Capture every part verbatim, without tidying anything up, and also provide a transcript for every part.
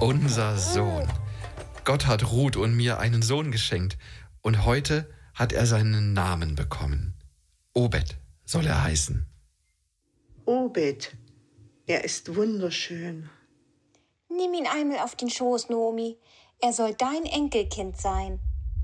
Unser Sohn. Gott hat Ruth und mir einen Sohn geschenkt und heute hat er seinen Namen bekommen. Obed soll er heißen. Obed, er ist wunderschön. Nimm ihn einmal auf den Schoß, Noomi. Er soll dein Enkelkind sein.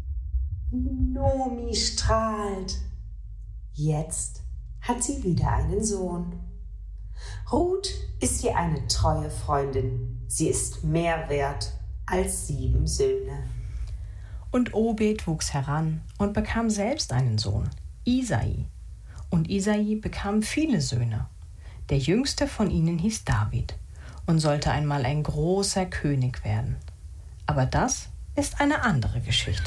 Noomi strahlt. Jetzt hat sie wieder einen Sohn. Ruth ist ihr eine treue Freundin. Sie ist mehr wert als sieben Söhne. Und Obed wuchs heran und bekam selbst einen Sohn, Isai. Und Isai bekam viele Söhne. Der jüngste von ihnen hieß David und sollte einmal ein großer König werden. Aber das ist eine andere Geschichte.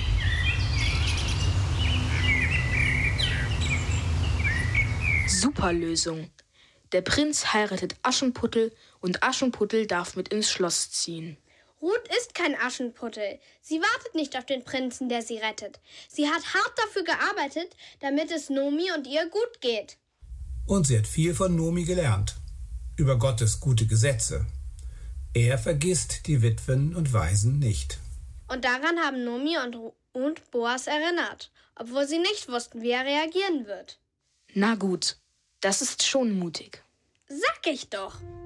Super Lösung. Der Prinz heiratet Aschenputtel und Aschenputtel darf mit ins Schloss ziehen. Ruth ist kein Aschenputtel. Sie wartet nicht auf den Prinzen, der sie rettet. Sie hat hart dafür gearbeitet, damit es Noomi und ihr gut geht. Und sie hat viel von Noomi gelernt. Über Gottes gute Gesetze. Er vergisst die Witwen und Waisen nicht. Und daran haben Noomi und, und Boas erinnert, obwohl sie nicht wussten, wie er reagieren wird. Na gut, das ist schon mutig. Sag ich doch.